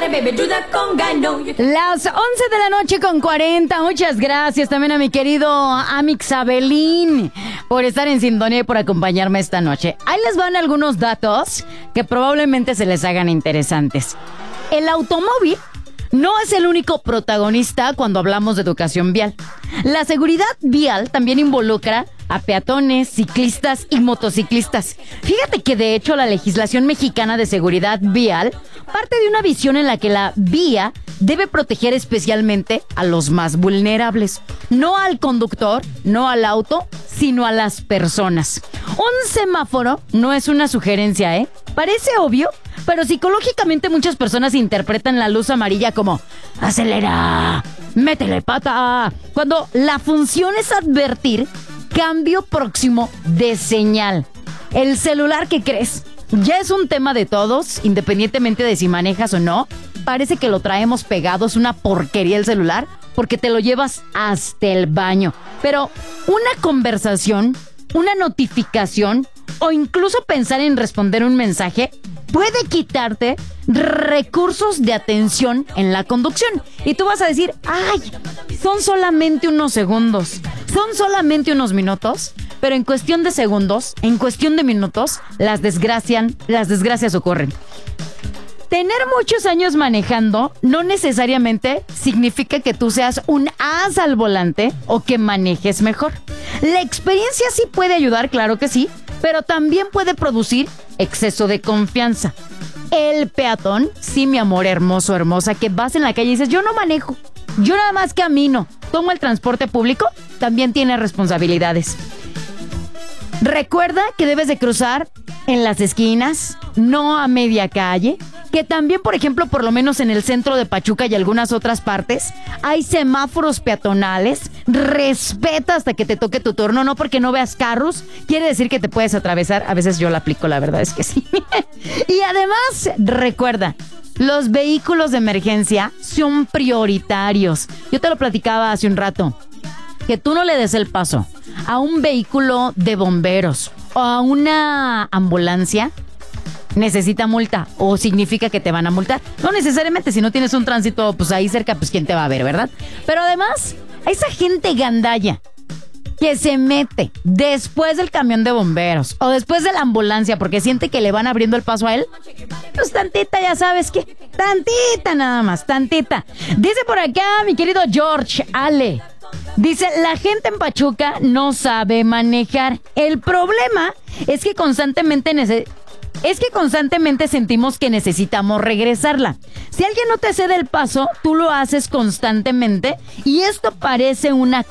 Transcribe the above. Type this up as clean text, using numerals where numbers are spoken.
Las 11 de la noche con 40. Muchas gracias también a mi querido Amix Abelín por estar en sintonía y por acompañarme esta noche. Ahí les van algunos datos que probablemente se les hagan interesantes. El automóvil no es el único protagonista cuando hablamos de educación vial. La seguridad vial también involucra a peatones, ciclistas y motociclistas. Fíjate que de hecho la legislación mexicana de seguridad vial parte de una visión en la que la vía debe proteger especialmente a los más vulnerables. No al conductor, no al auto, sino a las personas. Un semáforo no es una sugerencia, ¿eh? Parece obvio, pero psicológicamente muchas personas interpretan la luz amarilla como ¡acelera! ¡Métele pata! Cuando la función es advertir cambio próximo de señal. El celular, ¿qué crees? Ya es un tema de todos, independientemente de si manejas o no. Parece que lo traemos pegado, es una porquería el celular, porque te lo llevas hasta el baño. Pero una conversación, una notificación o incluso pensar en responder un mensaje puede quitarte recursos de atención en la conducción. Y tú vas a decir, ¡ay! Son solamente unos segundos, son solamente unos minutos. Pero en cuestión de segundos, en cuestión de minutos, las desgracias ocurren. Tener muchos años manejando no necesariamente significa que tú seas un as al volante o que manejes mejor. La experiencia sí puede ayudar, claro que sí, pero también puede producir exceso de confianza. El peatón, sí, mi amor hermoso, hermosa, que vas en la calle y dices, yo no manejo, yo nada más camino, tomo el transporte público, también tiene responsabilidades. Recuerda que debes de cruzar en las esquinas, no a media calle. Que también, por ejemplo, por lo menos en el centro de Pachuca y algunas otras partes, hay semáforos peatonales. Respeta hasta que te toque tu turno, no porque no veas carros, quiere decir que te puedes atravesar. A veces yo la aplico, la verdad es que sí. Y además, recuerda, los vehículos de emergencia son prioritarios. Yo te lo platicaba hace un rato. Que tú no le des el paso a un vehículo de bomberos o a una ambulancia, necesita multa o significa que te van a multar. No necesariamente, si no tienes un tránsito pues ahí cerca, pues quién te va a ver, ¿verdad? Pero además, a esa gente gandalla que se mete después del camión de bomberos o después de la ambulancia porque siente que le van abriendo el paso a él, pues tantita, ya sabes que, tantita nada más, tantita. Dice por acá mi querido George Ale. Dice, la gente en Pachuca no sabe manejar. El problema es que constantemente sentimos que necesitamos regresarla. Si alguien no te cede el paso, tú lo haces constantemente y esto parece una